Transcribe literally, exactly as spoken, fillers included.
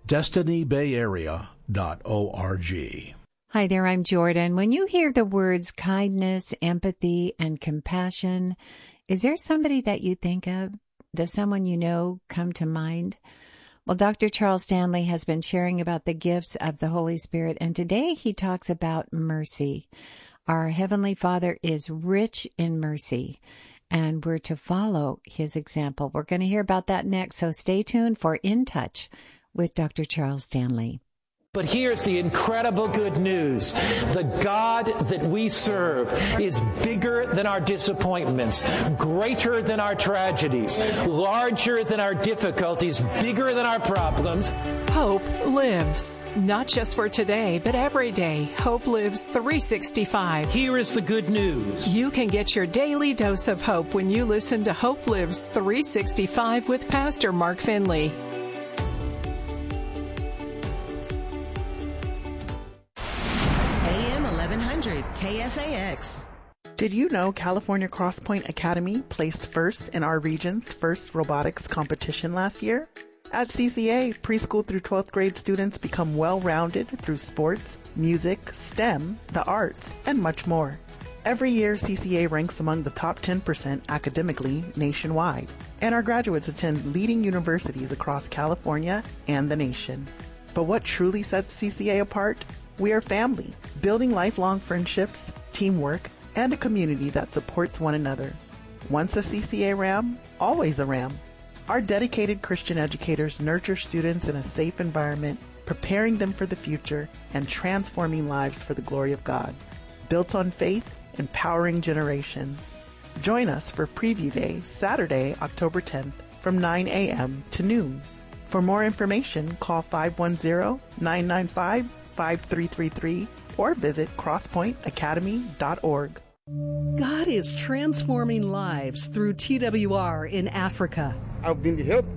destiny bay area dot org. Hi there, I'm Jordan. When you hear the words kindness, empathy, and compassion, is there somebody that you think of? Does someone you know come to mind? Well, Doctor Charles Stanley has been sharing about the gifts of the Holy Spirit, and today he talks about mercy. Our Heavenly Father is rich in mercy, and we're to follow his example. We're going to hear about that next, so stay tuned for In Touch with Doctor Charles Stanley. But here's the incredible good news. The God that we serve is bigger than our disappointments, greater than our tragedies, larger than our difficulties, bigger than our problems. Hope lives, not just for today, but every day. Hope lives three sixty-five. Here is the good news. You can get your daily dose of hope when you listen to Hope Lives three sixty-five with Pastor Mark Finley. eleven hundred K F A X. Did you know California Crosspoint Academy placed first in our region's first robotics competition last year? At C C A, preschool through twelfth grade students become well-rounded through sports, music, STEM, the arts, and much more. Every year, C C A ranks among the top ten percent academically nationwide, and our graduates attend leading universities across California and the nation. But what truly sets C C A apart? We are family, building lifelong friendships, teamwork, and a community that supports one another. Once a C C A Ram, always a Ram. Our dedicated Christian educators nurture students in a safe environment, preparing them for the future and transforming lives for the glory of God. Built on faith, empowering generations. Join us for Preview Day, Saturday, October tenth, from nine a.m. to noon. For more information, call five one zero, nine nine five, five three three three or visit crosspoint academy dot org. God is transforming lives through T W R in Africa. I've been helped